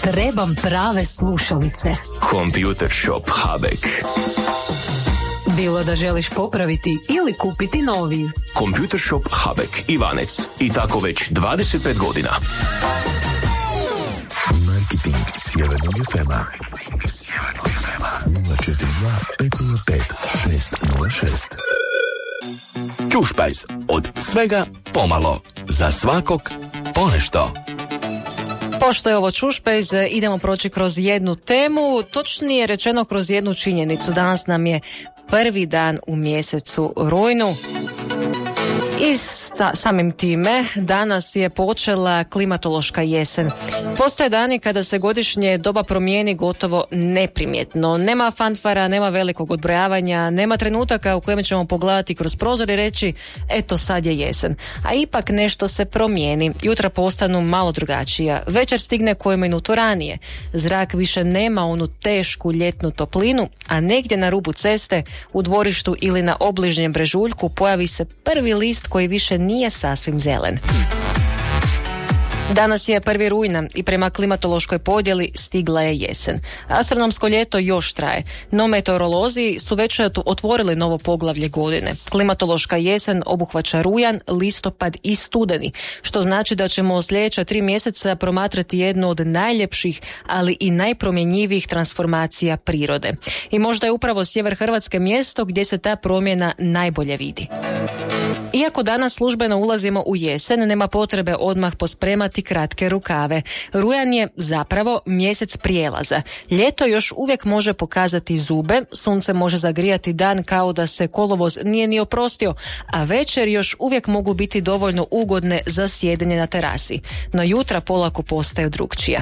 Trebam prave slušalice. Computer Shop Habeck. Bilo da želiš popraviti ili kupiti novi. Computer Shop Habeck, Ivanec. I tako već 25 godina. Marketing Sjevernog FM-a 042-505-606. Čušpajz, od svega pomalo, za svakog ponešto. Pošto je ovo Čušpejz, idemo proći kroz jednu temu, točnije rečeno kroz jednu činjenicu. Danas nam je prvi dan u mjesecu rujnu. I samim time danas je počela klimatološka jesen. Postoje dani kada se godišnje doba promijeni gotovo neprimjetno. Nema fanfara, nema velikog odbrojavanja, nema trenutaka u kojem ćemo pogledati kroz prozor i reći eto sad je jesen. A ipak nešto se promijeni. Jutra postanu malo drugačija. Večer stigne koju minutu ranije. Zrak više nema onu tešku ljetnu toplinu, a negdje na rubu ceste, u dvorištu ili na obližnjem brežuljku pojavi se prvi list koji više nije sasvim zelen. Danas je 1. rujna i prema klimatološkoj podjeli stigla je jesen. Astronomsko ljeto još traje, no meteorolozi su već otvorili novo poglavlje godine. Klimatološka jesen obuhvaća rujan, listopad i studeni, što znači da ćemo sljedeća 3 mjeseca promatrati jednu od najljepših, ali i najpromjenjivijih transformacija prirode. I možda je upravo sjever Hrvatske mjesto gdje se ta promjena najbolje vidi. Iako danas službeno ulazimo u jesen, nema potrebe odmah pospremati kratke rukave. Rujan je zapravo mjesec prijelaza. Ljeto još uvijek može pokazati zube, sunce može zagrijati dan kao da se kolovoz nije ni oprostio, a večer još uvijek mogu biti dovoljno ugodne za sjedenje na terasi. No jutra polako postaju drukčija.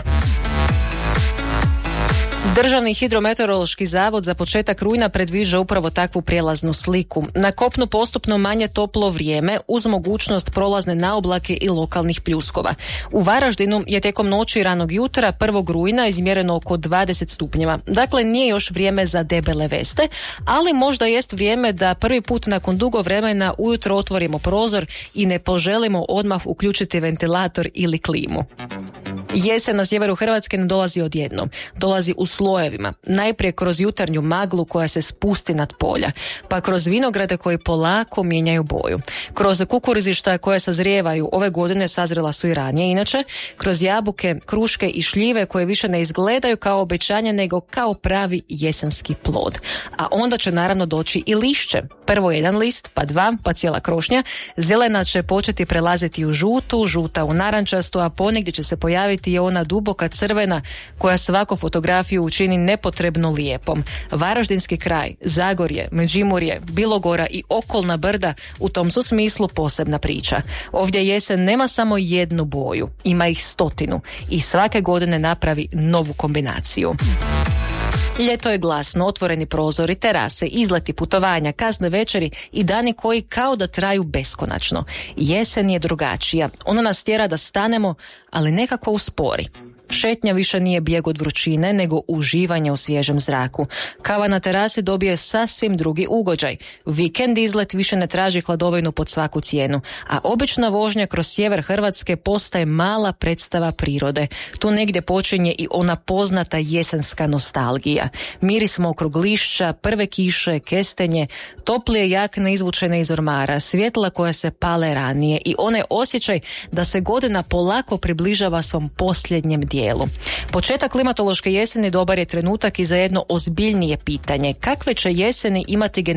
Državni hidrometeorološki zavod za početak rujna predviđa upravo takvu prijelaznu sliku. Na kopnu postupno manje toplo vrijeme uz mogućnost prolazne naoblake i lokalnih pljuskova. U Varaždinu je tijekom noći i ranog jutra 1. rujna izmjereno oko 20 stupnjeva. Dakle, nije još vrijeme za debele veste, ali možda jest vrijeme da prvi put nakon dugo vremena ujutro otvorimo prozor i ne poželimo odmah uključiti ventilator ili klimu. Jesen na sjeveru Hrvatske ne dolazi odjednom. Dolazi u slojevima. Najprije kroz jutarnju maglu koja se spusti nad polja, pa kroz vinograde koji polako mijenjaju boju. Kroz kukuruzišta koje sazrijevaju, ove godine sazrela su i ranije inače, kroz jabuke, kruške i šljive koje više ne izgledaju kao obećanje nego kao pravi jesenski plod. A onda će naravno doći i lišće. Prvo jedan list, pa dva, pa cijela krošnja. Zelena će početi prelaziti u žutu, žuta u narančastu, a ponegdje će se pojaviti je ona duboka crvena koja svaku fotografiju učini nepotrebno lijepom. Varaždinski kraj, Zagorje, Međimurje, Bilogora i okolna brda u tom su smislu posebna priča. Ovdje jesen nema samo jednu boju, ima ih 100 i svake godine napravi novu kombinaciju. Ljeto je glasno, otvoreni prozori, terase, izleti, putovanja, kasne večeri i dani koji kao da traju beskonačno. Jesen je drugačija. Ona nas tjera da stanemo, ali nekako uspori. Šetnja više nije bijeg od vrućine, nego uživanje u svježem zraku. Kava na terasi dobije sasvim drugi ugođaj. Vikend izlet više ne traži hladovinu pod svaku cijenu, a obična vožnja kroz sjever Hrvatske postaje mala predstava prirode. Tu negdje počinje i ona poznata jesenska nostalgija. Miris mokrog lišća, prve kiše, kestenje, toplije jakne izvučene iz ormara, svjetla koja se pale ranije i onaj osjećaj da se godina polako približava svom posljednjem dijelu. Početak klimatološke jeseni dobar je trenutak i za jedno ozbiljnije pitanje. Kakve će jeseni imati